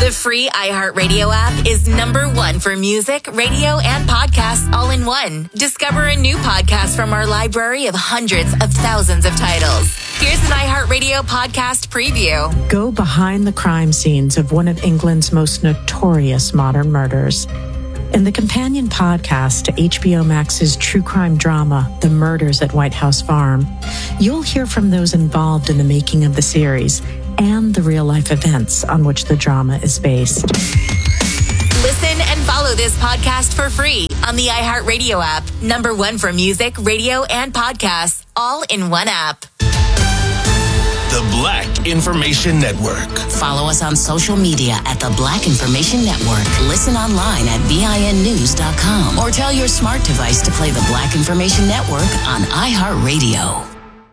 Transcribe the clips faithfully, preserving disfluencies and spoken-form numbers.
The free iHeartRadio app is number one for music, radio, and podcasts all in one. Discover a new podcast from our library of hundreds of thousands of titles. Here's an iHeartRadio podcast preview. Go behind the crime scenes of one of England's most notorious modern murders. In the companion podcast to H B O Max's true crime drama, The Murders at White House Farm, you'll hear from those involved in the making of the series and the real-life events on which the drama is based. Listen and follow this podcast for free on the iHeartRadio app. Number one for music, radio, and podcasts, all in one app. The Black Information Network. Follow us on social media at The Black Information Network. Listen online at B I N news dot com or tell your smart device to play The Black Information Network on iHeartRadio.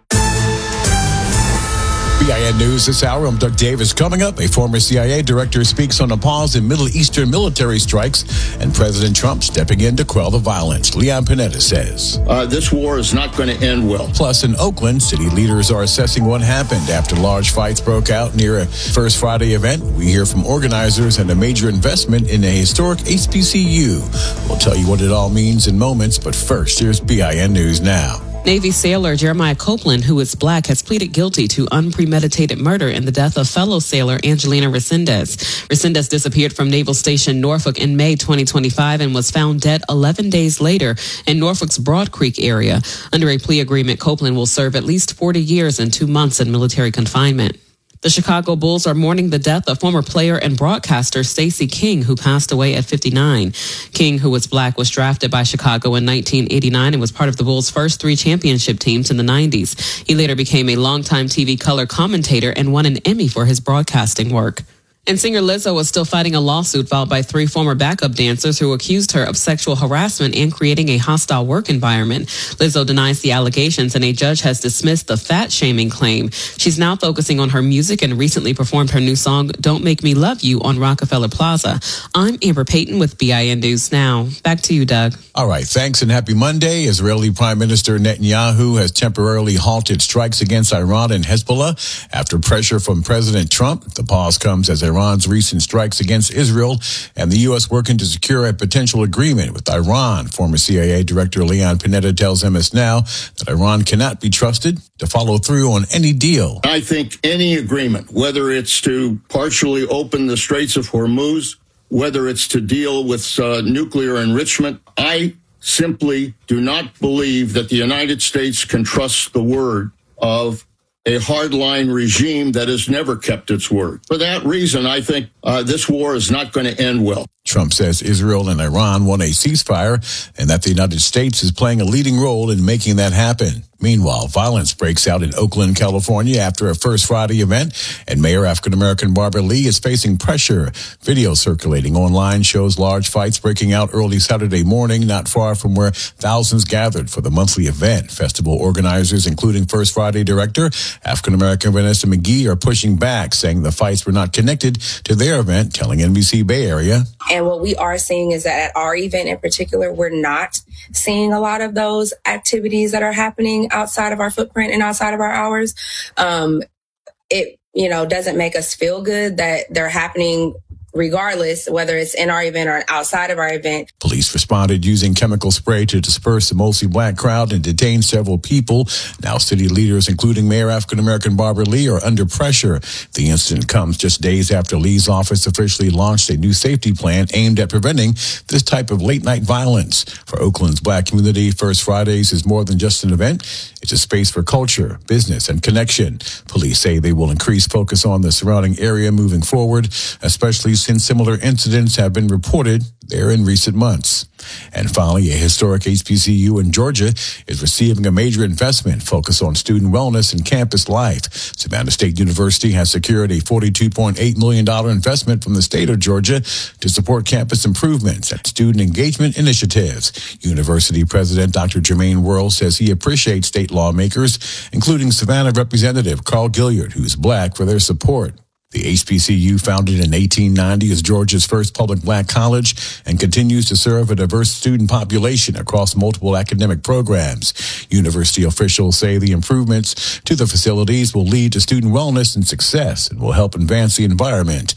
B I N News this hour. I'm Doug Davis. Coming up, a former C I A director speaks on a pause in Middle Eastern military strikes and President Trump stepping in to quell the violence. Leon Panetta says. Uh, this war is not going to end well. Plus, in Oakland, city leaders are assessing what happened after large fights broke out near a First Friday event. We hear from organizers and a major investment in a historic H B C U. We'll tell you what it all means in moments, but first, here's B I N News Now. Navy sailor Jeremiah Copeland, who is black, has pleaded guilty to unpremeditated murder in the death of fellow sailor Angelina Resendez. Resendez disappeared from Naval Station Norfolk in May twenty twenty-five and was found dead eleven days later in Norfolk's Broad Creek area. Under a plea agreement, Copeland will serve at least forty years and two months in military confinement. The Chicago Bulls are mourning the death of former player and broadcaster Stacey King, who passed away at fifty-nine. King, who was black, was drafted by Chicago in nineteen eighty-nine and was part of the Bulls' first three championship teams in the nineties. He later became a longtime T V color commentator and won an Emmy for his broadcasting work. And singer Lizzo is still fighting a lawsuit filed by three former backup dancers who accused her of sexual harassment and creating a hostile work environment. Lizzo denies the allegations, and a judge has dismissed the fat-shaming claim. She's now focusing on her music and recently performed her new song, Don't Make Me Love You, on Rockefeller Plaza. I'm Amber Payton with B I N News Now. Back to you, Doug. All right, thanks and happy Monday. Israeli Prime Minister Netanyahu has temporarily halted strikes against Iran and Hezbollah after pressure from President Trump. The pause comes as Iran's recent strikes against Israel and the U S working to secure a potential agreement with Iran. Former C I A Director Leon Panetta tells M S Now that Iran cannot be trusted to follow through on any deal. I think any agreement, whether it's to partially open the Straits of Hormuz, whether it's to deal with uh, nuclear enrichment, I simply do not believe that the United States can trust the word of a hardline regime that has never kept its word. For that reason, I think uh, this war is not going to end well. Trump says Israel and Iran want a ceasefire and that the United States is playing a leading role in making that happen. Meanwhile, violence breaks out in Oakland, California after a First Friday event, and Mayor African-American Barbara Lee is facing pressure. Video circulating online shows large fights breaking out early Saturday morning, not far from where thousands gathered for the monthly event. Festival organizers, including First Friday director African-American Vanessa McGee, are pushing back, saying the fights were not connected to their event, telling N B C Bay Area. And what we are seeing is that at our event in particular, we're not seeing a lot of those activities that are happening outside of our footprint and outside of our hours. Um, it, you know, doesn't make us feel good that they're happening regardless, whether it's in our event or outside of our event. Police responded using chemical spray to disperse the mostly black crowd and detain several people. Now city leaders, including Mayor African-American Barbara Lee, are under pressure. The incident comes just days after Lee's office officially launched a new safety plan aimed at preventing this type of late-night violence. For Oakland's black community, First Fridays is more than just an event. It's a space for culture, business, and connection. Police say they will increase focus on the surrounding area moving forward, especially since similar incidents have been reported there in recent months. And finally, a historic H B C U in Georgia is receiving a major investment focused on student wellness and campus life. Savannah State University has secured a forty-two point eight million dollars investment from the state of Georgia to support campus improvements and student engagement initiatives. University President Doctor Jermaine Worrell says he appreciates state lawmakers, including Savannah Representative Carl Gilliard, who's black, for their support. The H B C U, founded in eighteen ninety, is Georgia's first public black college and continues to serve a diverse student population across multiple academic programs. University officials say the improvements to the facilities will lead to student wellness and success and will help advance the environment.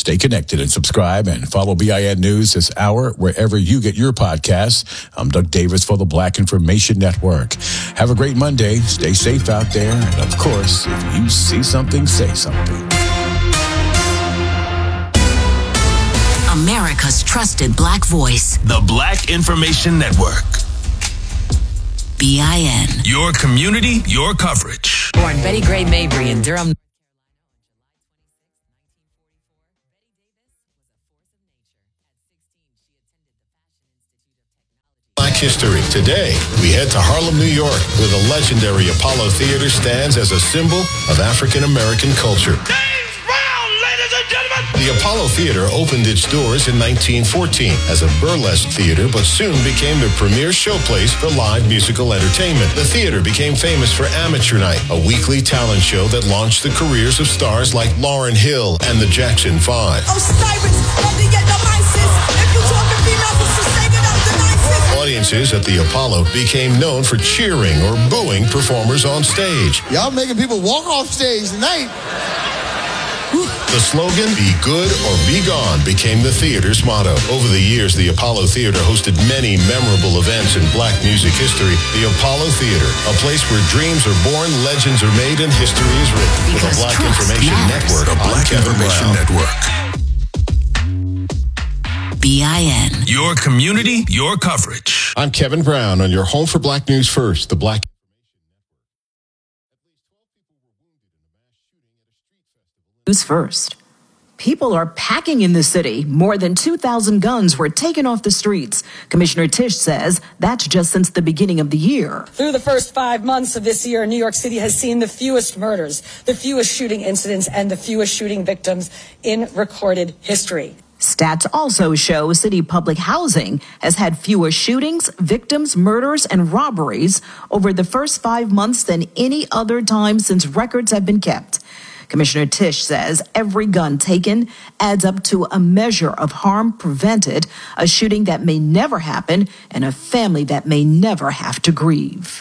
Stay connected and subscribe and follow B I N News this hour wherever you get your podcasts. I'm Doug Davis for the Black Information Network. Have a great Monday. Stay safe out there. And of course, if you see something, say something. America's trusted Black voice. The Black Information Network. B I N. Your community, your coverage. Born Betty Gray Mabry in Durham. Black history. Today, we head to Harlem, New York, where the legendary Apollo Theater stands as a symbol of African American culture. The Apollo Theater opened its doors in nineteen fourteen as a burlesque theater, but soon became the premier showplace for live musical entertainment. The theater became famous for Amateur Night, a weekly talent show that launched the careers of stars like Lauryn Hill and the Jackson Five. Audiences at the Apollo became known for cheering or booing performers on stage. Y'all making people walk off stage tonight. The slogan, "Be good or be gone," became the theater's motto. Over the years, the Apollo Theater hosted many memorable events in Black music history. The Apollo Theater, a place where dreams are born, legends are made, and history is written. For the Black Information Network, The Black Information Network. B I N. Your community, your coverage. I'm Kevin Brown on your home for Black News First, the Black News First. People are packing in the city. More than two thousand guns were taken off the streets. Commissioner Tisch says that's just since the beginning of the year. Through the first five months of this year, New York City has seen the fewest murders, the fewest shooting incidents, and the fewest shooting victims in recorded history. Stats also show city public housing has had fewer shootings, victims, murders, and robberies over the first five months than any other time since records have been kept. Commissioner Tisch says every gun taken adds up to a measure of harm prevented, a shooting that may never happen, and a family that may never have to grieve.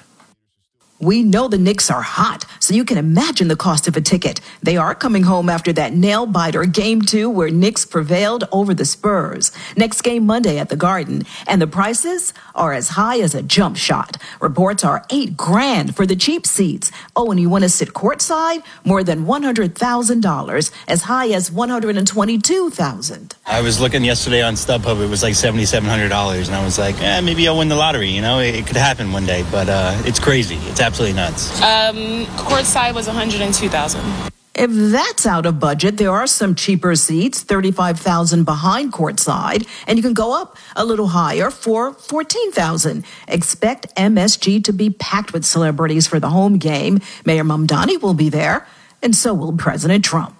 We know the Knicks are hot, so you can imagine the cost of a ticket. They are coming home after that nail-biter Game two where Knicks prevailed over the Spurs. Next game Monday at the Garden, and the prices are as high as a jump shot. Reports are eight grand for the cheap seats. Oh, and you want to sit courtside? More than one hundred thousand dollars, as high as one hundred twenty-two thousand dollars. I was looking yesterday on StubHub, it was like seven thousand seven hundred dollars, and I was like, eh, maybe I'll win the lottery, you know? It, it could happen one day, but uh, it's crazy. It's absolutely nuts. Um, courtside was one hundred two thousand dollars. If that's out of budget, there are some cheaper seats, thirty-five thousand dollars behind courtside, and you can go up a little higher for fourteen thousand dollars. Expect M S G to be packed with celebrities for the home game. Mayor Mamdani will be there, and so will President Trump.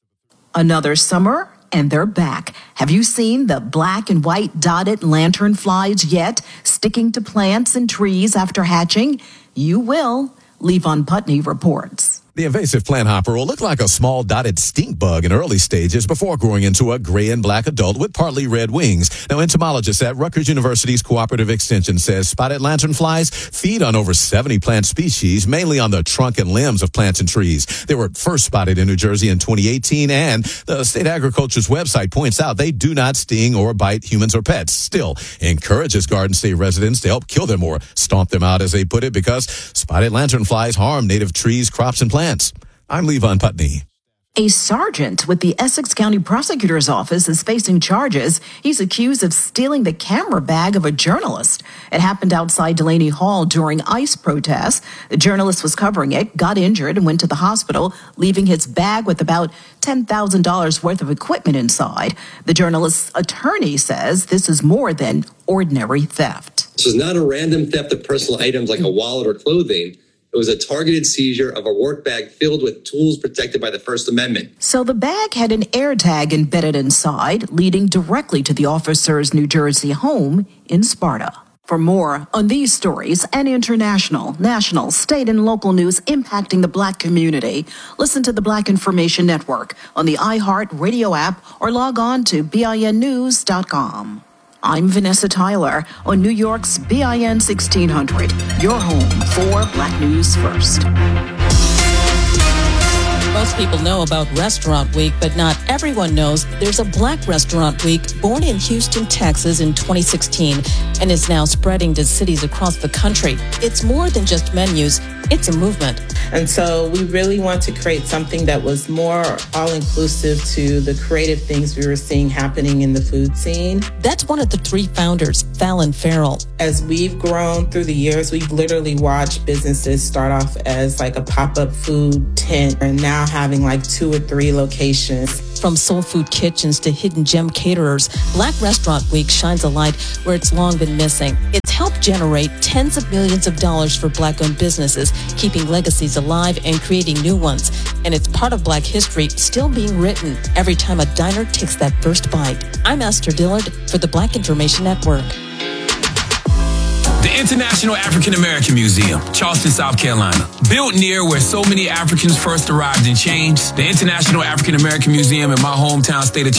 Another summer, and they're back. Have you seen the black and white dotted lanternflies yet, sticking to plants and trees after hatching? You will. Levon Putney reports. The invasive plant hopper will look like a small dotted stink bug in early stages before growing into a gray and black adult with partly red wings. Now, entomologists at Rutgers University's Cooperative Extension says spotted lanternflies feed on over seventy plant species, mainly on the trunk and limbs of plants and trees. They were first spotted in New Jersey in twenty eighteen, and the state agriculture's website points out they do not sting or bite humans or pets. Still, encourages Garden State residents to help kill them or stomp them out, as they put it, because spotted lanternflies harm native trees, crops, and plants. I'm Levon Putney. A sergeant with the Essex County Prosecutor's Office is facing charges. He's accused of stealing the camera bag of a journalist. It happened outside Delaney Hall during ICE protests. The journalist was covering it, got injured, and went to the hospital, leaving his bag with about ten thousand dollars worth of equipment inside. The journalist's attorney says this is more than ordinary theft. This is not a random theft of personal items like a wallet or clothing. It was a targeted seizure of a work bag filled with tools protected by the First Amendment. So the bag had an air tag embedded inside, leading directly to the officer's New Jersey home in Sparta. For more on these stories and international, national, state, and local news impacting the Black community, listen to the Black Information Network on the iHeart Radio app or log on to B I N news dot com. I'm Vanessa Tyler on New York's B I N sixteen hundred, your home for Black News First. Most people know about Restaurant Week, but not everyone knows there's a Black Restaurant Week born in Houston, Texas in twenty sixteen and is now spreading to cities across the country. It's more than just menus, it's a movement. And so we really want to create something that was more all-inclusive to the creative things we were seeing happening in the food scene. That's one of the three founders, Fallon Farrell. As we've grown through the years, we've literally watched businesses start off as like a pop-up food tent and now having like two or three locations. From soul food kitchens to hidden gem caterers, Black Restaurant Week shines a light where it's long been missing. It's helped generate tens of millions of dollars for Black-owned businesses, keeping legacies alive and creating new ones. And it's part of Black history still being written every time a diner takes that first bite. I'm Esther Dillard for the Black Information Network. The International African American Museum, Charleston, South Carolina. Built near where so many Africans first arrived and changed, the International African American Museum in my hometown state of